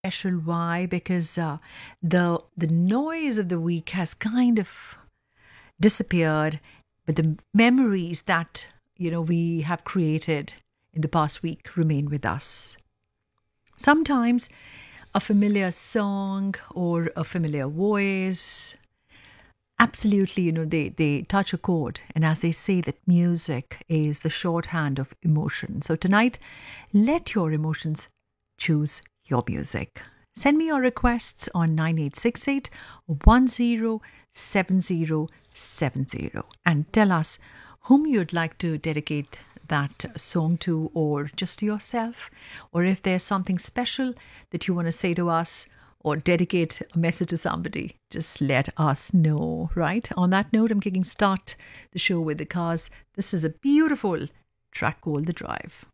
special. Why? Because the noise of the week has kind of disappeared, but the memories that we have created in the past week remain with us. Sometimes a familiar song or a familiar voice, absolutely, they touch a chord. And as they say, that music is the shorthand of emotion. So tonight, let your emotions choose your music. Send me your requests on 9868 107070 and tell us whom you'd like to dedicate that song to, or just to yourself, or if there's something special that you want to say to us or dedicate a message to somebody, just let us know, right? On that note, I'm kicking start the show with the cars. This is a beautiful track called The Drive.